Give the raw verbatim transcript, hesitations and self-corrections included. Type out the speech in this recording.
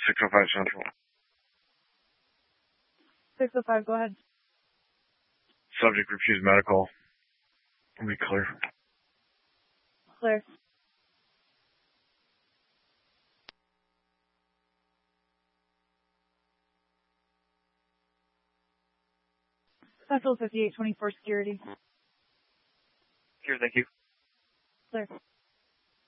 six oh five Central. six oh five, go ahead. Subject refused medical. Let me clear. Clear. Central fifty-eight twenty-four security. Here, thank you. Clear.